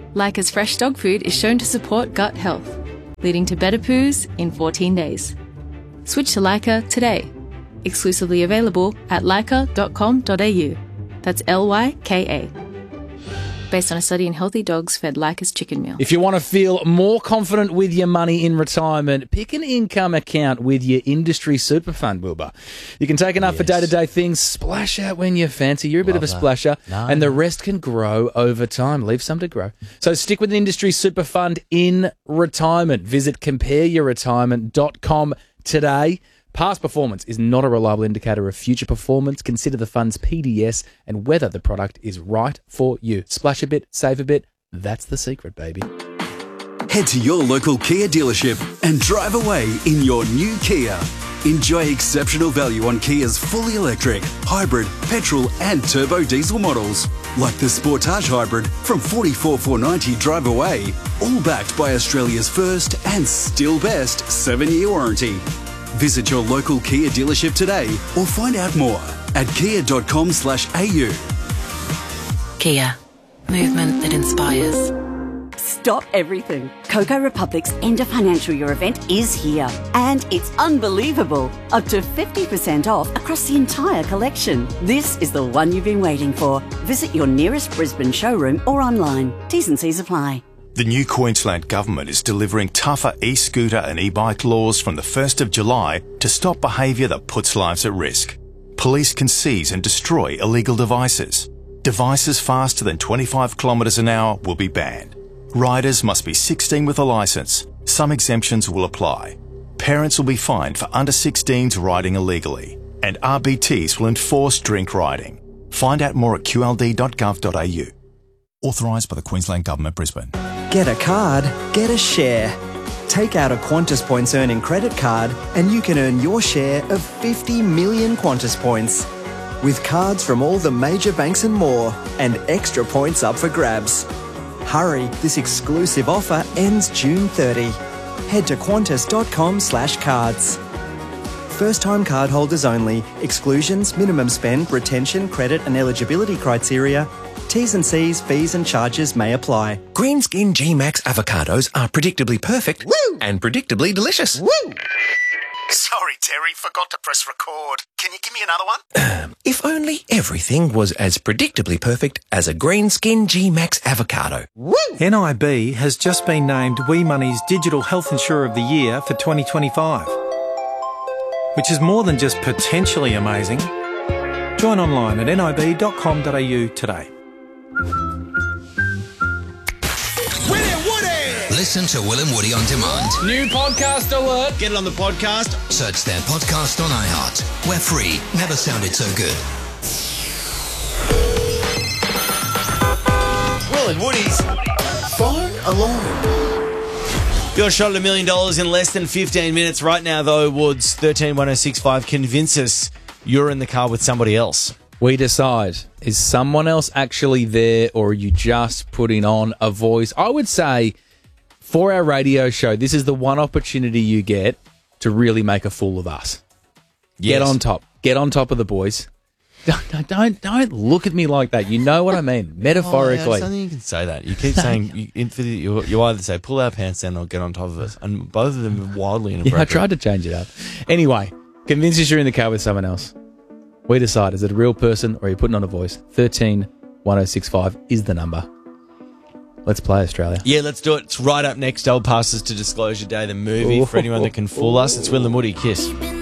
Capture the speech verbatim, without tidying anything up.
Leica's fresh dog food is shown to support gut health, leading to better poos in fourteen days. Switch to Leica today. Exclusively available at leica dot com dot a u. That's L Y K A. Based on a study in healthy dogs fed Leica's chicken meal. If you want to feel more confident with your money in retirement, pick an income account with your industry super fund, Wilbur. You can take enough yes. for day-to-day things, splash out when you fancy. You're a bit Love of a splasher, no, and the rest can grow over time. Leave some to grow. So stick with an industry super fund in retirement. Visit compare your retirement dot com today. Past performance is not a reliable indicator of future performance. Consider the fund's P D S and whether the product is right for you. Splash a bit, save a bit. That's the secret, baby. Head to your local Kia dealership and drive away in your new Kia. Enjoy exceptional value on Kia's fully electric, hybrid, petrol and turbo diesel models. Like the Sportage Hybrid from forty-four thousand four hundred ninety dollars drive away. All backed by Australia's first and still best seven-year warranty. Visit your local Kia dealership today or find out more at kia dot com slash a u. Kia. Movement that inspires. Stop everything. Coco Republic's End of Financial Year event is here. And it's unbelievable. Up to fifty percent off across the entire collection. This is the one you've been waiting for. Visit your nearest Brisbane showroom or online. T's and C's apply. The new Queensland Government is delivering tougher e-scooter and e-bike laws from the first of July to stop behaviour that puts lives at risk. Police can seize and destroy illegal devices. Devices faster than twenty-five kilometres an hour will be banned. Riders must be sixteen with a licence. Some exemptions will apply. Parents will be fined for under sixteens riding illegally. And R B Ts will enforce drink riding. Find out more at q l d dot gov dot a u. Authorised by the Queensland Government, Brisbane. Get a card, get a share. Take out a Qantas Points earning credit card and you can earn your share of fifty million Qantas points. With cards from all the major banks and more, and extra points up for grabs. Hurry, this exclusive offer ends June thirtieth. Head to qantas dot com slash cards. First-time cardholders only. Exclusions, minimum spend, retention, credit and eligibility criteria. T's and C's, fees and charges may apply. Greenskin G-Max avocados are predictably perfect Woo! And predictably delicious. Woo! Sorry, Terry, forgot to press record. Can you give me another one? Um, if only everything was as predictably perfect as a Greenskin G-Max avocado. Woo! N I B has just been named Wee Money's Digital Health Insurer of the Year for twenty twenty-five, which is more than just potentially amazing. Join online at n i b dot com dot a u today. Listen to Will and Woody on demand. New podcast alert. Get it on the podcast. Search their podcast on iHeart. We're free. Never sounded so good. Will and Woody's Phone Alarm. Your shot at a million dollars in less than fifteen minutes. Right now, though, Woods, thirteen one oh six five, convince us you're in the car with somebody else. We decide, is someone else actually there or are you just putting on a voice? I would say for our radio show, this is the one opportunity you get to really make a fool of us. Yes. Get on top. Get on top of the boys. Don't, don't, don't look at me like that. You know what I mean, metaphorically. Oh, yeah, I don't think you can say that. You keep saying, you, you, you either say, pull our pants down or get on top of us. And both of them are wildly inappropriate. Yeah, I tried to change it up. Anyway, convince us you're in the car with someone else. We decide, is it a real person or are you putting on a voice? thirteen one oh six five is the number. Let's play, Australia. Yeah, let's do it. It's right up next. Old Passes to Disclosure Day, the movie. Ooh. For anyone that can fool us, it's Will and Woody. Kiss.